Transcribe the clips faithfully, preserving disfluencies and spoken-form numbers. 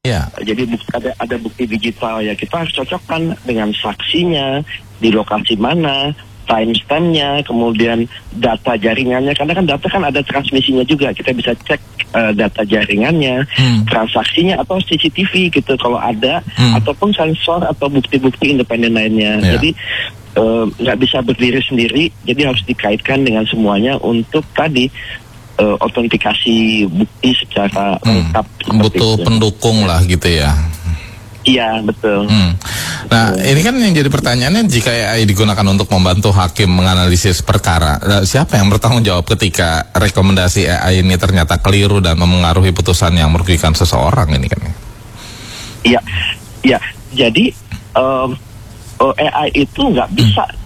Yeah. Jadi bukti, ada ada bukti digital ya, kita harus cocokkan dengan saksinya di lokasi mana, timestampnya, kemudian data jaringannya, karena kan data kan ada transmisinya juga, kita bisa cek uh, data jaringannya, hmm. transaksinya atau C C T V gitu kalau ada, hmm. ataupun sensor atau bukti-bukti independen lainnya. Yeah. Jadi nggak uh, bisa berdiri sendiri, jadi harus dikaitkan dengan semuanya untuk tadi uh, autentikasi bukti secara hmm. lengkap. Butuh itu. Pendukung lah gitu ya. Iya, betul. Hmm. Nah, betul. Ini kan yang jadi pertanyaannya, jika A I digunakan untuk membantu hakim menganalisis perkara, siapa yang bertanggung jawab ketika rekomendasi A I ini ternyata keliru dan memengaruhi putusan yang merugikan seseorang ini kan? Iya, iya. Jadi um, A I itu nggak bisa hmm.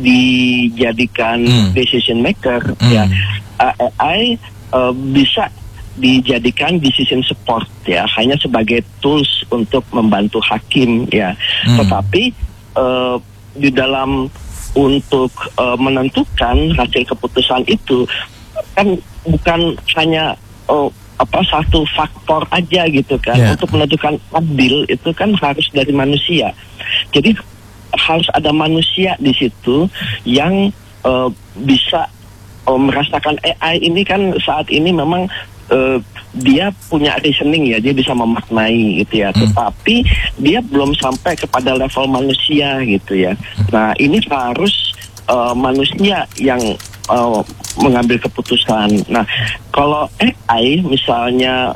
dijadikan hmm. decision maker. Hmm. Ya, A I uh, bisa dijadikan decision support ya, hanya sebagai tools untuk membantu hakim ya. Hmm. Tetapi uh, di dalam untuk uh, menentukan hasil keputusan itu kan bukan hanya uh, apa satu faktor aja gitu kan. Yeah. Untuk menentukan adil itu kan harus dari manusia. Jadi harus ada manusia di situ yang uh, bisa uh, merasakan A I ini kan saat ini memang Uh, dia punya reasoning ya, dia bisa memaknai gitu ya, hmm. tetapi dia belum sampai kepada level manusia gitu ya. Nah ini harus uh, manusia yang uh, mengambil keputusan. Nah kalau A I misalnya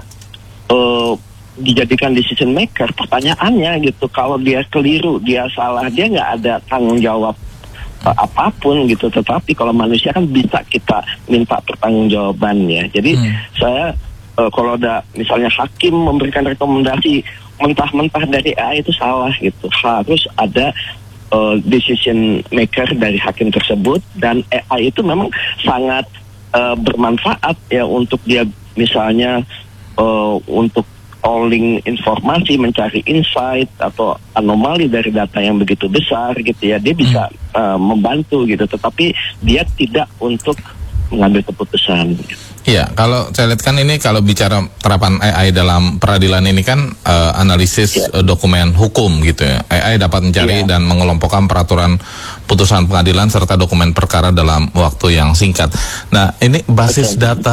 uh, dijadikan decision maker, pertanyaannya gitu, kalau dia keliru, dia salah, dia nggak ada tanggung jawab uh, apapun gitu. Tetapi kalau manusia kan bisa kita minta pertanggungjawaban ya. Jadi hmm. saya uh, kalau ada misalnya hakim memberikan rekomendasi mentah-mentah dari A I itu salah gitu. Harus ada uh, decision maker dari hakim tersebut, dan A I itu memang sangat uh, bermanfaat ya untuk dia misalnya uh, untuk calling informasi, mencari insight atau anomali dari data yang begitu besar gitu ya, dia bisa hmm. uh, membantu gitu, tetapi dia tidak untuk mengambil keputusan. Iya, kalau saya lihat kan ini kalau bicara terapan A I dalam peradilan ini kan uh, analisis yeah. uh, dokumen hukum gitu ya. A I dapat mencari yeah. dan mengelompokkan peraturan putusan pengadilan serta dokumen perkara dalam waktu yang singkat. Nah, ini basis okay. data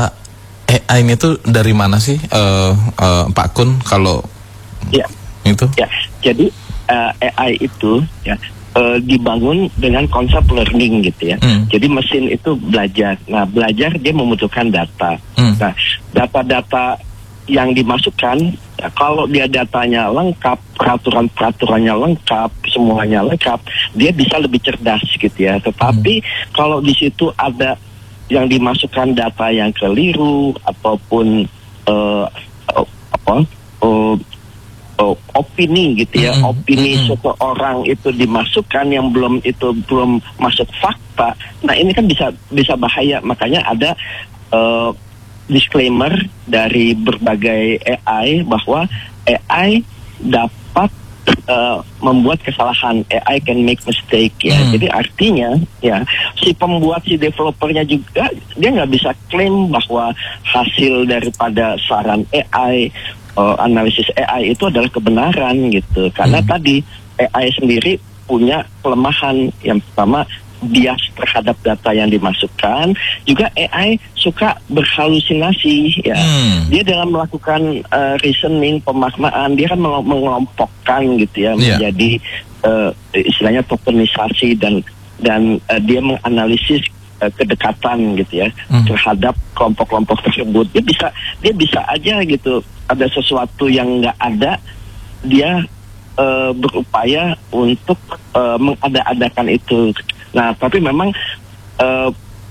A I ini tuh dari mana sih, uh, uh, Pak Kun? Kalau ya itu? Ya, jadi uh, A I itu ya uh, dibangun dengan konsep learning gitu ya. Hmm. Jadi mesin itu belajar. Nah, belajar dia membutuhkan data. Hmm. Nah, data-data yang dimasukkan, ya, kalau dia datanya lengkap, peraturan-peraturannya lengkap, semuanya lengkap, dia bisa lebih cerdas gitu ya. Tetapi hmm. kalau di situ ada yang dimasukkan data yang keliru ataupun uh, uh, apa uh, uh, opini gitu ya, mm-hmm. opini mm-hmm. seseorang itu dimasukkan yang belum itu belum masuk fakta. Nah ini kan bisa bisa bahaya, makanya ada uh, disclaimer dari berbagai A I bahwa A I dapat Uh, membuat kesalahan, A I can make mistake ya. Hmm. Jadi artinya ya si pembuat, si developernya juga dia nggak bisa klaim bahwa hasil daripada saran A I, uh, analisis A I itu adalah kebenaran gitu. Karena hmm. tadi A I sendiri punya kelemahan. Yang pertama, bias terhadap data yang dimasukkan. Juga A I suka berhalusinasi ya. Hmm. Dia dalam melakukan uh, reasoning, pemaknaan, dia kan meng- mengelompokkan gitu ya, yeah. menjadi uh, istilahnya tokenisasi, dan dan uh, dia menganalisis uh, kedekatan gitu ya hmm. terhadap kelompok-kelompok tersebut. Dia bisa dia bisa aja gitu, ada sesuatu yang nggak ada, dia uh, berupaya untuk uh, mengada-adakan itu. Nah, tapi memang uh,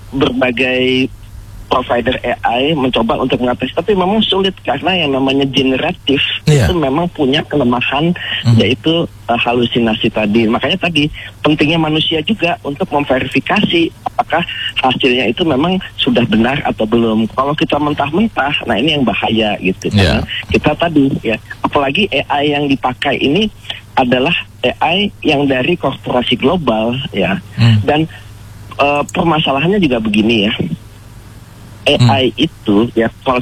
berbagai provider A I mencoba untuk mengatasi, tapi memang sulit karena yang namanya generatif yeah. itu memang punya kelemahan, mm-hmm. yaitu uh, halusinasi tadi. Makanya tadi pentingnya manusia juga untuk memverifikasi apakah hasilnya itu memang sudah benar atau belum. Kalau kita mentah-mentah, nah ini yang bahaya gitu. Karena yeah. kita tadi ya, apalagi A I yang dipakai ini adalah A I yang dari korporasi global ya, hmm. dan uh, permasalahannya juga begini ya, A I hmm. itu ya kalau